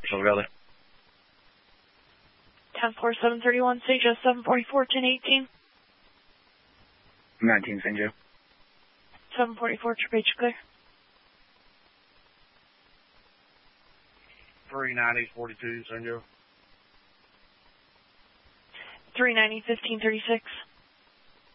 Silver Valley. 10-4, 731, St. Joe, 744, 1018. 19, St. Joe. 744, Trip H clear. 390, 42, St. Joe. 390, 1536.